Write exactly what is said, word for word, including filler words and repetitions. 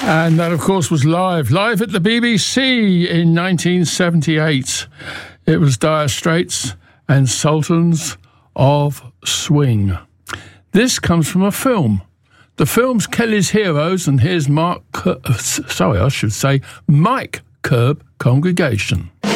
And that, of course, was live, live at the B B C in nineteen seventy-eight. It was Dire Straits and Sultans of Swing. This comes from a film. The film's Kelly's Heroes, and here's Mark, Cur- sorry, I should say Mike Curb Congregation.